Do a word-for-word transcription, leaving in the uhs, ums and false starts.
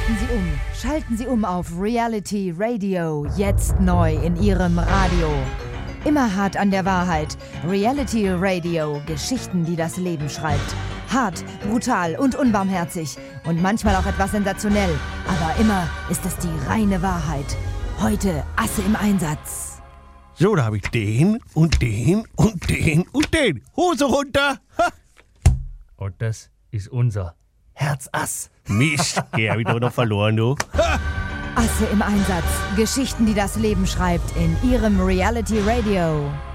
Schalten Sie um. Schalten Sie um auf Reality Radio. Jetzt neu in Ihrem Radio. Immer hart an der Wahrheit. Reality Radio. Geschichten, die das Leben schreibt. Hart, brutal und unbarmherzig. Und manchmal auch etwas sensationell. Aber immer ist es die reine Wahrheit. Heute Asse im Einsatz. So, da habe ich den und den und den und den. Hose runter. Ha. Und das ist unser Herzass. Mist, der hab ich doch noch verloren, du. Ha. Asse im Einsatz. Geschichten, die das Leben schreibt in Ihrem Reality Radio.